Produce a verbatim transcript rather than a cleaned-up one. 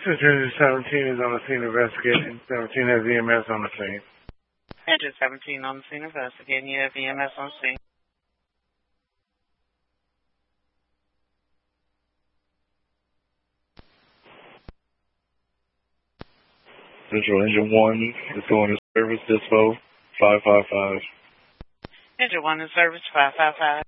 Central seventeen is on the scene investigating. seventeen has E M S on the scene. Central seventeen on the scene investigating. You have E M S on the scene. Central Engine one is going to service Dispo five five five. Engine one in service five five five.